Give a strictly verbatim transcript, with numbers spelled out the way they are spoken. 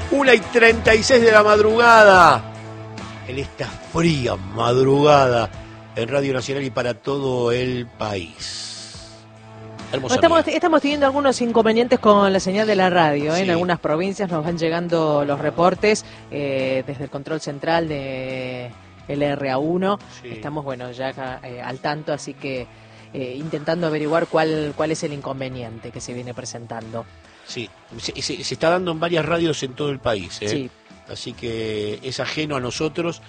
una y treinta y seis de la madrugada, en esta fría madrugada, en Radio Nacional y para todo el país. Estamos, estamos teniendo algunos inconvenientes con la señal de la radio, ¿eh? Sí. En algunas provincias nos van llegando los reportes eh, desde el control central de L R A uno. Sí. Estamos, bueno, ya eh, al tanto, así que eh, intentando averiguar cuál, cuál es el inconveniente que se viene presentando. Sí, se, se, se está dando en varias radios en todo el país, ¿eh? Sí. Así que es ajeno a nosotros.